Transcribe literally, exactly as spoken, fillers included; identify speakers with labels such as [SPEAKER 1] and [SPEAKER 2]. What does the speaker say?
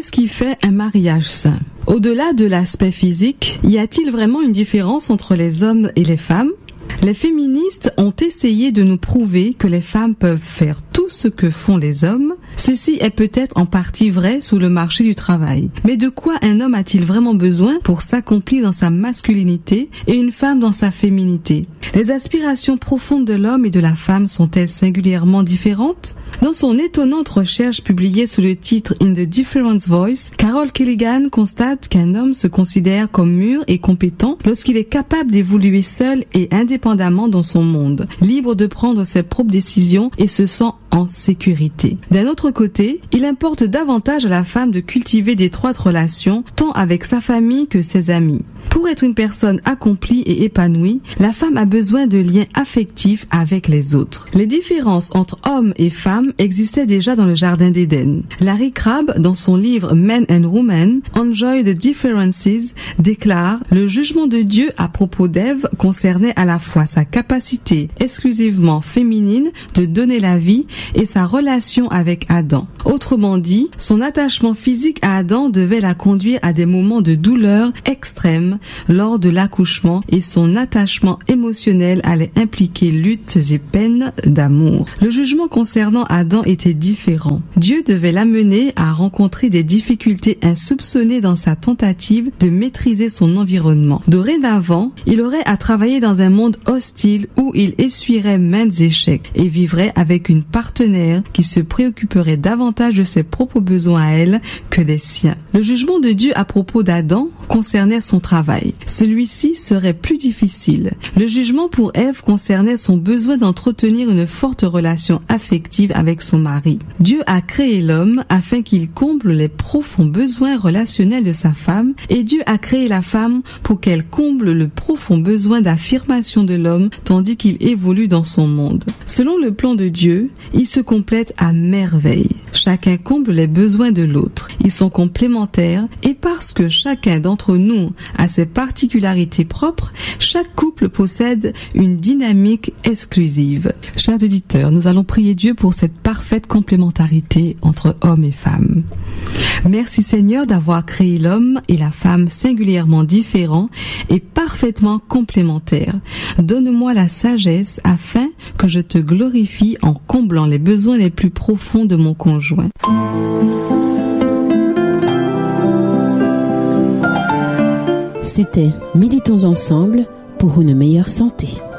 [SPEAKER 1] Qu'est-ce qui fait un mariage sain? Au-delà de l'aspect physique, y a-t-il vraiment une différence entre les hommes et les femmes? Les féministes ont essayé de nous prouver que les femmes peuvent faire tout ce que font les hommes. Ceci est peut-être en partie vrai sous le marché du travail. Mais de quoi un homme a-t-il vraiment besoin pour s'accomplir dans sa masculinité et une femme dans sa féminité? Les aspirations profondes de l'homme et de la femme sont-elles singulièrement différentes? Dans son étonnante recherche publiée sous le titre In the Different Voice, Carol Killigan constate qu'un homme se considère comme mûr et compétent lorsqu'il est capable d'évoluer seul et indépendamment dans son monde, libre de prendre ses propres décisions et se sent en sécurité. D'un autre côté, il importe davantage à la femme de cultiver d'étroites relations, tant avec sa famille que ses amis. Pour être une personne accomplie et épanouie, la femme a besoin de liens affectifs avec les autres. Les différences entre hommes et femmes existaient déjà dans le Jardin d'Éden. Larry Crabb, dans son livre Men and Women, Enjoy the Differences, déclare « Le jugement de Dieu à propos d'Ève concernait à la fois sa capacité exclusivement féminine de donner la vie et sa relation avec Adam. Autrement dit, son attachement physique à Adam devait la conduire à des moments de douleur extrême lors de l'accouchement et son attachement émotionnel allait impliquer luttes et peines d'amour. Le jugement concernant Adam était différent. Dieu devait l'amener à rencontrer des difficultés insoupçonnées dans sa tentative de maîtriser son environnement. Dorénavant, il aurait à travailler dans un monde hostile où il essuierait maintes échecs et vivrait avec une partenaire qui se préoccuperait davantage de ses propres besoins à elle que des siens. Le jugement de Dieu à propos d'Adam concernait son travail. Celui-ci serait plus difficile. Le jugement pour Ève concernait son besoin d'entretenir une forte relation affective avec son mari. Dieu a créé l'homme afin qu'il comble les profonds besoins relationnels de sa femme et Dieu a créé la femme pour qu'elle comble le profond besoin d'affirmation de l'homme tandis qu'il évolue dans son monde. Selon le plan de Dieu, ils se complètent à merveille. Chacun comble les besoins de l'autre. Ils sont complémentaires et parce que chacun d'entre nous a ses particularités propres, chaque couple possède une dynamique exclusive. Chers auditeurs, nous allons prier Dieu pour cette parfaite complémentarité entre hommes et femmes. Merci Seigneur d'avoir créé l'homme et la femme singulièrement différents et parfaitement complémentaires. Donne-moi la sagesse afin que je te glorifie en comblant les besoins les plus profonds de mon conjoint.
[SPEAKER 2] C'était Méditons ensemble pour une meilleure santé.